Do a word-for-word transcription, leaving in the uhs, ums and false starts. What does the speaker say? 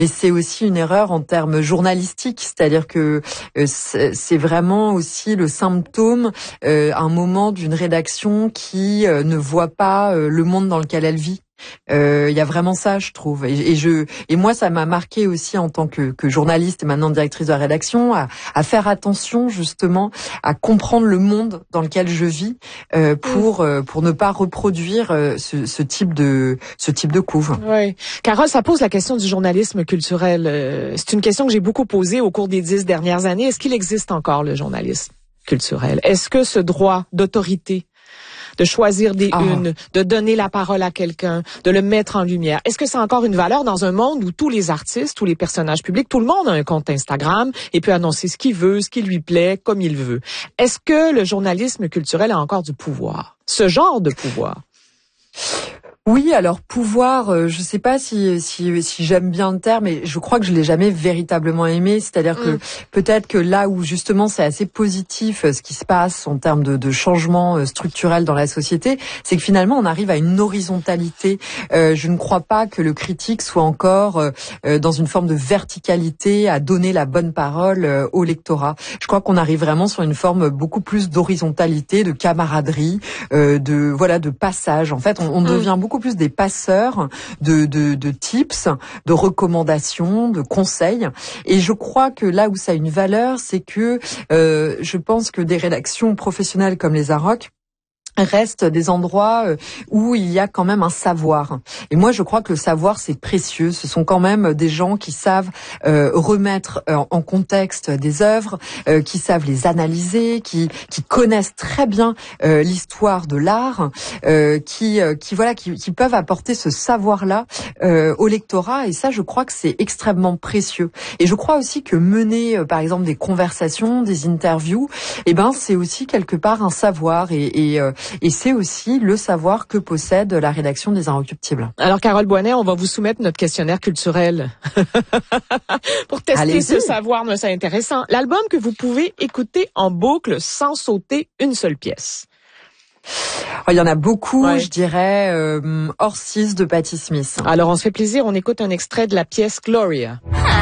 Mais c'est aussi une erreur en termes journalistiques, c'est-à-dire que euh, c'est vraiment aussi le symptôme euh, à un moment d'une rédaction qui euh, ne voit pas euh, le monde dans lequel elle vit. Il euh, y a vraiment ça, je trouve, et, et je et moi ça m'a marqué aussi en tant que, que journaliste et maintenant directrice de la rédaction à, à faire attention justement à comprendre le monde dans lequel je vis euh, pour euh, pour ne pas reproduire euh, ce, ce type de ce type de couve. Oui, Carole, ça pose la question du journalisme culturel. Euh, c'est une question que j'ai beaucoup posée au cours des dix dernières années. Est-ce qu'il existe encore le journalisme culturel? Est-ce que ce droit d'autorité de choisir des ah. unes, de donner la parole à quelqu'un, de le mettre en lumière. Est-ce que c'est encore une valeur dans un monde où tous les artistes, tous les personnages publics, tout le monde a un compte Instagram et peut annoncer ce qu'il veut, ce qui lui plaît, comme il veut? Est-ce que le journalisme culturel a encore du pouvoir? Ce genre de pouvoir? Oui, alors pouvoir, euh, je sais pas si si si j'aime bien le terme, mais je crois que je l'ai jamais véritablement aimé. C'est-à-dire mmh. que peut-être que là où justement c'est assez positif euh, ce qui se passe en termes de, de changement euh, structurel dans la société, c'est que finalement on arrive à une horizontalité. Euh, je ne crois pas que le critique soit encore euh, dans une forme de verticalité à donner la bonne parole euh, au lectorat. Je crois qu'on arrive vraiment sur une forme beaucoup plus d'horizontalité, de camaraderie, euh, de voilà, de passage. En fait, on, on devient beaucoup beaucoup plus des passeurs de, de, de tips, de recommandations, de conseils. Et je crois que là où ça a une valeur, c'est que euh, je pense que des rédactions professionnelles comme les Arocs restent des endroits où il y a quand même un savoir. Et moi, je crois que le savoir, c'est précieux. Ce sont quand même des gens qui savent euh, remettre euh, en contexte des œuvres, euh, qui savent les analyser, qui qui connaissent très bien euh, l'histoire de l'art, euh, qui euh, qui voilà, qui, qui peuvent apporter ce savoir-là euh, au lectorat. Et ça, je crois que c'est extrêmement précieux. Et je crois aussi que mener, euh, par exemple, des conversations, des interviews, eh ben, c'est aussi quelque part un savoir. Et, et euh, Et c'est aussi le savoir que possède la rédaction des Inrecuptibles. Alors, Carole Boinet, on va vous soumettre notre questionnaire culturel pour tester Allez-y. ce savoir. C'est intéressant. L'album que vous pouvez écouter en boucle sans sauter une seule pièce. Il y en a beaucoup, ouais. je dirais, euh, Horses de Patti Smith. Alors, on se fait plaisir, on écoute un extrait de la pièce Gloria.